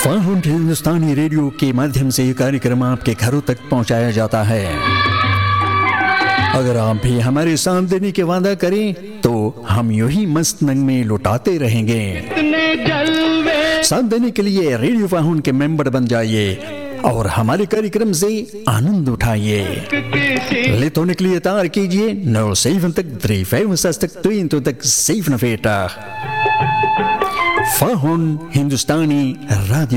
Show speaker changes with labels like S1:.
S1: फाहुन हिंदुस्तानी radio के माध्यम से ये कार्यक्रम आपके घरों तक पहुंचाया जाता है। अगर आप भी हमारे साथ देने के वादा करें तो हम यूं ही मस्त नंग में लुटाते रहेंगे। साथ देने के लिए रेडियो फाहुन के मेंबर बन जाइए और हमारे कार्यक्रम से आनंद उठाइए। लेट होने के लिए तार कीजिए 07353 फाहुन हिंदुस्तानी राडियो।